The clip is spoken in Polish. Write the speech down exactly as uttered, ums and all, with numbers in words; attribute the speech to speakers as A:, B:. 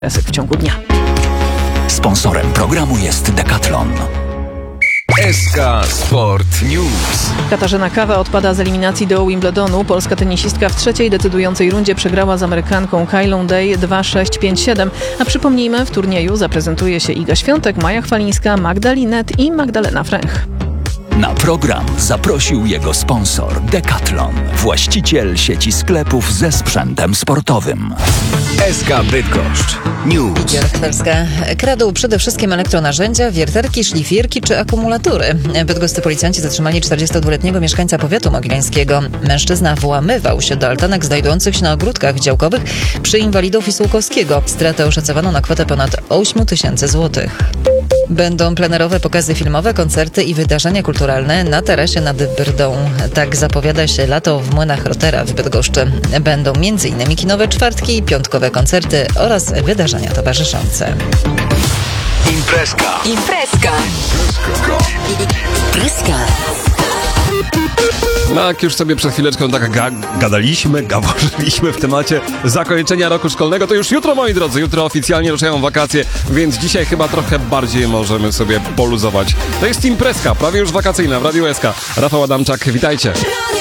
A: w ciągu dnia.
B: Sponsorem programu jest Decathlon.
C: S K Sport News.
A: Katarzyna Kawa odpada z eliminacji do Wimbledonu. Polska tenisistka w trzeciej decydującej rundzie przegrała z Amerykanką Kylą Day dwa sześć pięć siedem. A przypomnijmy, w turnieju zaprezentuje się Iga Świątek, Maja Chwalińska, Magda Linet i Magdalena Fręch.
B: Na program zaprosił jego sponsor Decathlon, właściciel sieci sklepów ze sprzętem sportowym.
C: S K Bydgoszcz News.
D: Chwelska kradł przede wszystkim elektronarzędzia, wiertarki, szlifierki czy akumulatory. Bydgoscy policjanci zatrzymali czterdziestodwuletniego mieszkańca powiatu mogileńskiego. Mężczyzna włamywał się do altanek znajdujących się na ogródkach działkowych przy Inwalidów i Sułkowskiego. Stratę oszacowano na kwotę ponad osiem tysięcy złotych. Będą plenerowe pokazy filmowe, koncerty i wydarzenia kulturalne na tarasie nad Byrdą. Tak zapowiada się lato w Młynach Rotera w Bydgoszczy. Będą między innymi kinowe czwartki, piątkowe koncerty oraz wydarzenia towarzyszące.
C: Imprezka.
E: Imprezka. Imprezka.
F: No, jak już sobie przed chwileczką tak ga- gadaliśmy, gaworzyliśmy w temacie zakończenia roku szkolnego, to już jutro, moi drodzy, jutro oficjalnie ruszają wakacje, więc dzisiaj chyba trochę bardziej możemy sobie poluzować. To jest imprezka, prawie już wakacyjna w Radiu S K. Rafał Adamczak, witajcie.